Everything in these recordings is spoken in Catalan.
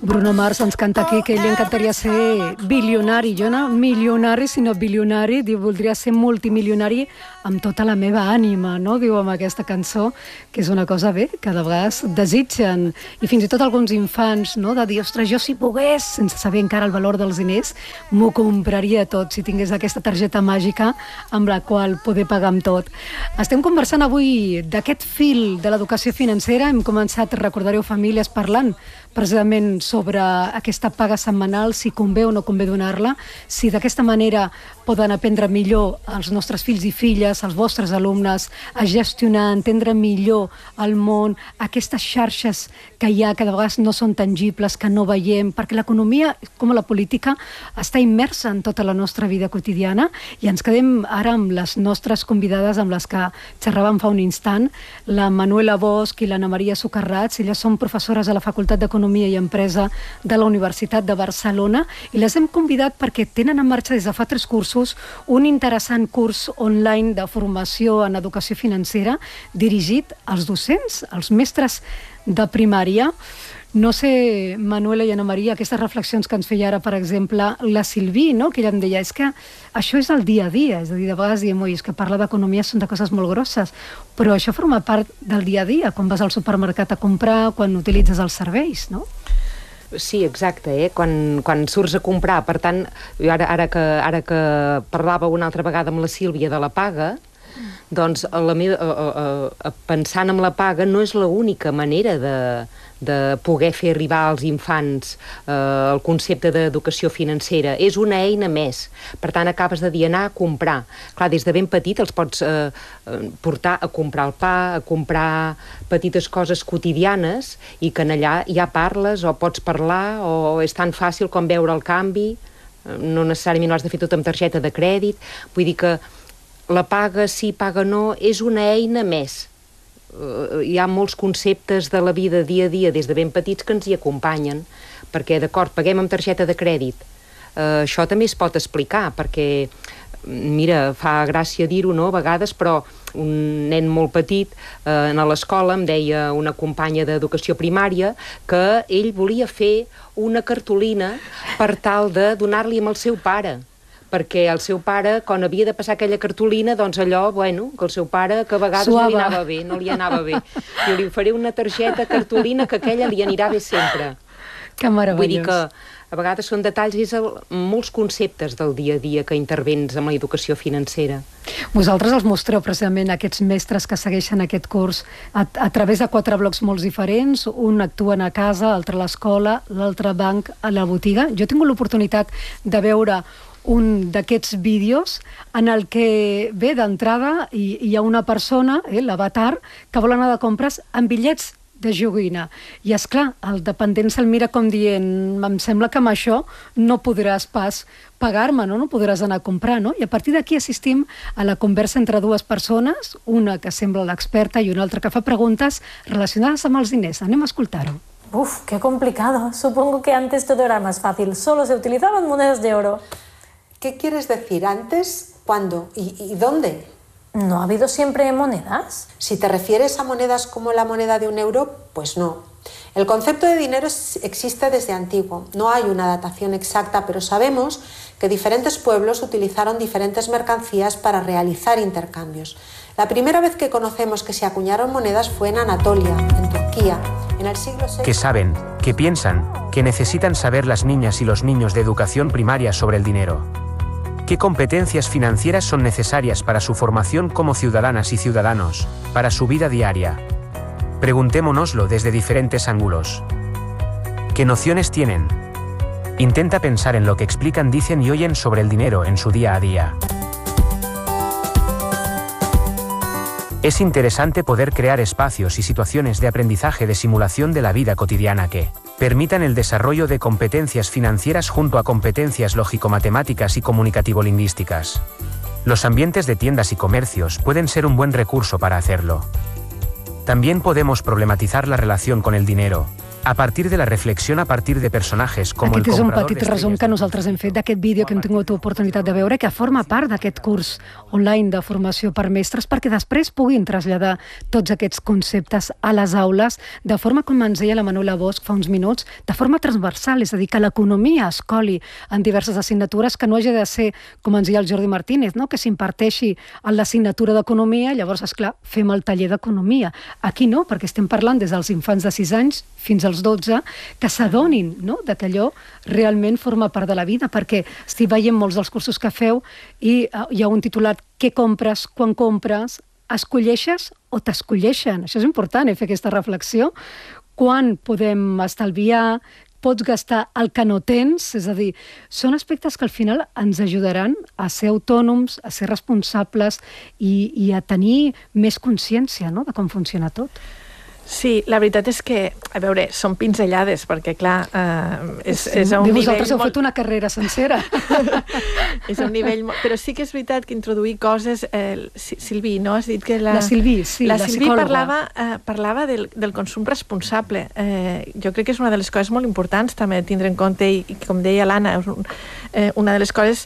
Bruno Mars ens canta aquí que a ell li encantaria ser bilionari. Jo no milionari, sinó bilionari. Diu, voldria ser multimilionari amb tota la meva ànima, no? Diu amb aquesta cançó, que és una cosa bé, que de vegades desitgen. I fins i tot alguns infants, no? De dir, ostres, jo si pogués, sense saber encara el valor dels diners, m'ho compraria tot, si tingués aquesta targeta màgica amb la qual poder pagar amb tot. Estem conversant avui d'aquest fil de l'educació financera. Hem començat, recordareu, famílies parlant precisament sobre aquesta paga setmanal, si convé o no convé donar-la, si d'aquesta manera poden aprendre millor els nostres fills i filles, els vostres alumnes, a gestionar, a entendre millor el món, aquestes xarxes que hi ha, que de vegades no són tangibles, que no veiem, perquè l'economia, com la política, està immersa en tota la nostra vida quotidiana, i ens quedem ara amb les nostres convidades, amb les que xerràvem fa un instant, la Manuela Bosch i l'Anna Maria Socarrats. Elles són professores a la Facultat d'Economia i Empresa de la Universitat de Barcelona, i les hem convidat perquè tenen en marxa des de fa 3 cursos un interessant curs online de formació en educació financera dirigit als docents, als mestres de primària. No sé, Manuela i Anna Maria, aquestes reflexions que ens feia ara, per exemple, la Silvi, no? Que ella em deia, és que això és el dia a dia, és a dir, de vegades diem, oi, és que parlar d'economia són de coses molt grosses, però això forma part del dia a dia, quan vas al supermercat a comprar, quan utilitzes els serveis, no? Sí, exacte, quan surts a comprar. Per tant, ara que parlava una altra vegada amb la Sílvia de la paga, doncs pensant en la paga no és l'única manera de poder fer arribar als infants el concepte d'educació financera. És una eina més. Per tant, acabes de dir anar a comprar. Clar, des de ben petit els pots portar a comprar el pa, a comprar petites coses quotidianes, i que en allà ja parles o pots parlar, o és tan fàcil com veure el canvi. No necessàriament ho has de fer tot amb targeta de crèdit. Vull dir que la paga sí, paga no, és una eina més. Hi ha molts conceptes de la vida dia a dia des de ben petits que ens hi acompanyen, perquè, d'acord, paguem amb targeta de crèdit. Això també es pot explicar, perquè, mira, fa gràcia dir-ho, no?, a vegades, però un nen molt petit a l'escola em deia una companya d'educació primària que ell volia fer una cartolina per tal de donar-li amb el seu pare, perquè el seu pare, quan havia de passar aquella cartolina, doncs allò, bueno, que el seu pare, que a vegades no li anava bé. Jo li faré una targeta cartolina que aquella li anirà bé sempre. Que meravellós. Vull dir que a vegades són detalls, és molts conceptes del dia a dia que intervens amb l'educació financera. Vosaltres els mostreu precisament aquests mestres que segueixen aquest curs a través de 4 blocs molt diferents. Un actuen a casa, l'altre a l'escola, l'altre banc a la botiga. Jo he tingut l'oportunitat de veure un d'aquests vídeos en el que, bé, d'entrada hi ha una persona, l'avatar, que vol anar de compres amb bitllets de joguina. I, esclar, el dependent se'l mira com dient, em sembla que amb això no podràs pas pagar-me, no podràs anar a comprar, no? I a partir d'aquí assistim a la conversa entre 2 persones, una que sembla l'experta i una altra que fa preguntes relacionades amb els diners. Anem a escoltar-ho. Uf, qué complicado. Supongo que antes todo era más fácil. Solo se utilizaban monedas de oro. ¿Qué quieres decir? ¿Antes? ¿Cuándo? ¿Y dónde? ¿No ha habido siempre monedas? Si te refieres a monedas como la moneda de 1 euro, pues no. El concepto de dinero existe desde antiguo. No hay una datación exacta, pero sabemos que diferentes pueblos utilizaron diferentes mercancías para realizar intercambios. La primera vez que conocemos que se acuñaron monedas fue en Anatolia, en Turquía, en el siglo VI. ¿Qué saben? ¿Qué piensan? ¿Qué necesitan saber las niñas y los niños de educación primaria sobre el dinero? ¿Qué competencias financieras son necesarias para su formación como ciudadanas y ciudadanos, para su vida diaria? Preguntémonoslo desde diferentes ángulos. ¿Qué nociones tienen? Intenta pensar en lo que explican, dicen y oyen sobre el dinero en su día a día. Es interesante poder crear espacios y situaciones de aprendizaje de simulación de la vida cotidiana que permitan el desarrollo de competencias financieras junto a competencias lógico-matemáticas y comunicativo-lingüísticas. Los ambientes de tiendas y comercios pueden ser un buen recurso para hacerlo. También podemos problematizar la relación con el dinero, a partir de la reflexión a partir de personajes com el Aquest és un comprador petit resum que nosaltres hem fet d'aquest vídeo que hem tingut oportunitat de veure, que forma part d'aquest curs online de formació per mestres, perquè després puguin traslladar tots aquests conceptes a les aules de forma, com ens deia la Manuela Bosch fa uns minuts, de forma transversal, és a dir, que l'economia es coli en diverses assignatures, que no hagi de ser, com ens deia el Jordi Martínez, no? Que s'imparteixi en l'assignatura d'economia, llavors, esclar, fem el taller d'economia. Aquí no, perquè estem parlant des dels infants de 6 anys fins als 12, que s'adonin, no?, que allò realment forma part de la vida, perquè estic veient molts dels cursos que feu i hi ha un titulat: què compres, quan compres, escolleixes o t'escolleixen? Això és important, fer aquesta reflexió. Quan podem estalviar? Pots gastar el que no tens? És a dir, són aspectes que al final ens ajudaran a ser autònoms, a ser responsables i a tenir més consciència, no?, de com funciona tot. Sí, la veritat és que, a veure, són pinzellades, perquè, clar, és a un nivell... Vosaltres heu fet una carrera sencera. És a un nivell... Però sí que és veritat que introduir coses... Silvi, no? Has dit que la Silvi, sí, la psicòloga. Parlava del consum responsable. Jo crec que és una de les coses molt importants també tindre en compte, i com deia l'Anna, una de les coses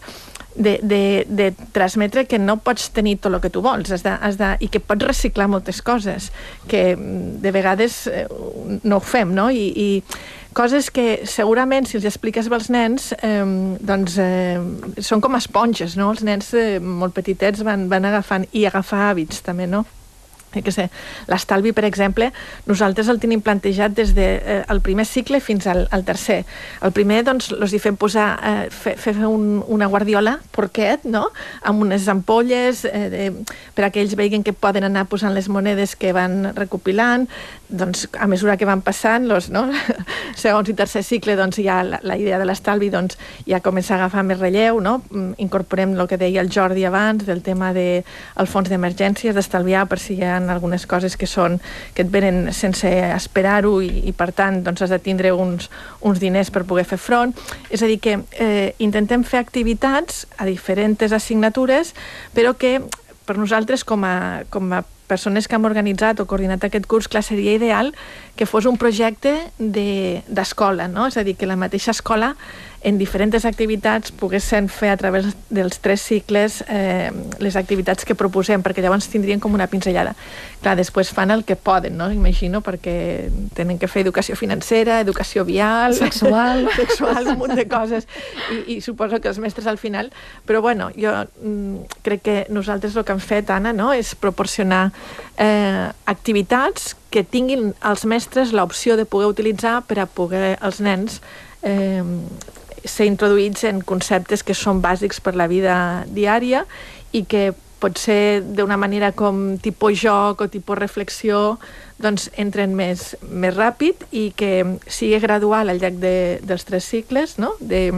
de transmetre que no pots tenir tot el que tu vols, i que pots reciclar moltes coses, que de vegades no ho fem, no? I coses que segurament, si els expliques als nens, doncs són com esponges, no? Els nens molt petitets van agafant hàbits també, no? Que sé, l'estalvi, per exemple, nosaltres el tenim plantejat des del primer cicle fins al tercer. El primer, doncs, els hi fem posar, fer una guardiola, porquet, no?, amb unes ampolles, per a que ells veguin que poden anar posant les monedes que van recopilant. Doncs, a mesura que van passant, no?, segons i tercer cicle, doncs, ja la idea de l'estalvi, doncs, ja comença a agafar més relleu, no? Incorporem el que deia el Jordi abans, del tema del fons d'emergències, d'estalviar per si hi ha algunes coses que et venen sense esperar-ho i per tant doncs has de tindre uns diners per poder fer front. És a dir, que intentem fer activitats a diferents assignatures, però que per nosaltres com a persones que hem organitzat o coordinat aquest curs, clar, seria ideal que fos un projecte d'escola, no? És a dir, que la mateixa escola en diferents activitats poguessin fer a través dels 3 cicles les activitats que proposem, perquè llavors tindrien com una pinzellada. Clar, després fan el que poden, no? Imagino, perquè tenen que fer educació financera, educació vial, sexual, un munt de coses, i suposo que els mestres al final... Però bueno, jo crec que nosaltres el que hem fet, Anna, no?, és proporcionar activitats que tinguin els mestres l'opció de poder utilitzar per a poder els nens ser introduïts en conceptes que són bàsics per la vida diària i que pot ser d'una manera com tipus joc o tipus reflexió, doncs entren més ràpid i que sigui gradual al llarg dels 3 cicles, no?,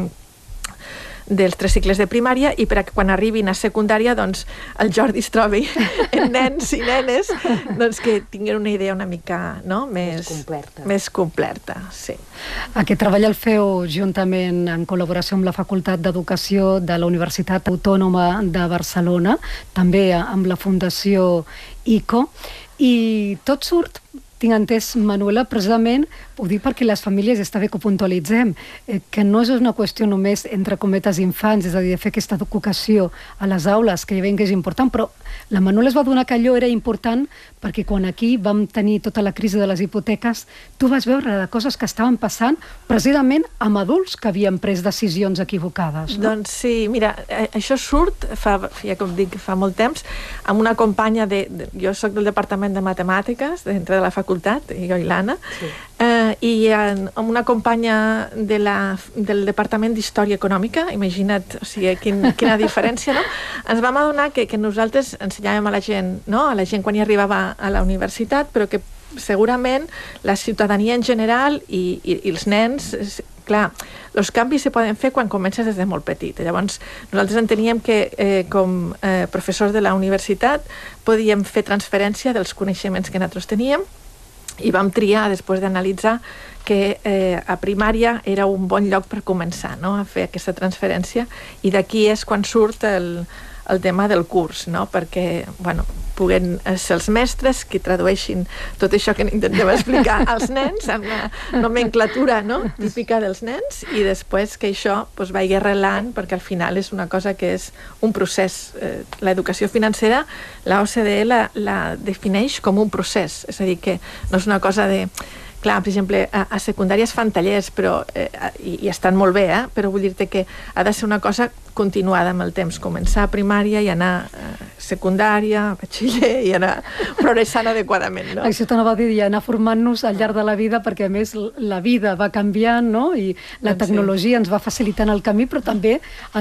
dels 3 cicles de primària, i per a que quan arribin a secundària doncs el Jordi es trobi en nens i nenes doncs que tinguin una idea una mica, no?, més completa. Sí. Aquest treball el feu juntament en col·laboració amb la Facultat d'Educació de la Universitat Autònoma de Barcelona, també amb la Fundació ICO, i tot surt, tinc entès, Manuela, precisament, ho dic perquè les famílies, està bé que ho puntualitzem, que no és una qüestió només entre cometes infants, és a dir, de fer aquesta educació a les aules, que ja veiem que és important, però la Manuela es va donar que allò era important perquè quan aquí vam tenir tota la crisi de les hipoteques, tu vas veure de coses que estaven passant precisament amb adults que havien pres decisions equivocades, no? Doncs sí, mira, això surt, ja com dic, fa molt temps, amb una companya jo soc del Departament de Matemàtiques, dintre de la facultat, jo i l'Anna, sí. I amb una companya del Departament d'Història Econòmica, imagina't, o sigui, quina diferència, no? Ens vam adonar que nosaltres ensenyàvem a la gent, no?, a la gent quan hi arribava a la universitat, però que segurament la ciutadania en general i els nens, clar, els canvis se poden fer quan comences des de molt petit. Llavors, nosaltres enteníem que com professors de la universitat podíem fer transferència dels coneixements que nosaltres teníem i vam triar, després d'analitzar, que a primària era un bon lloc per començar, no?, a fer aquesta transferència, i d'aquí és quan surt el tema del curs, no? Perquè, bueno, puguen ser els mestres que tradueixin tot això que intentem explicar als nens amb la nomenclatura, no?, típica dels nens, i després que això pues, vagi arrelant, perquè al final és una cosa que és un procés. L'educació financera, la OCDE la defineix com un procés, és a dir, que no és una cosa de... Clar, per exemple, a secundària es fan tallers, però, i estan molt bé, però vull dir-te que ha de ser una cosa continuada amb el temps, començar a primària i anar a secundària, a batxiller, i anar progressant adequadament, no? Això t'anava a dir, i anar formant-nos al llarg de la vida, perquè a més la vida va canviant, no?, i la tecnologia ens va facilitant el camí, però també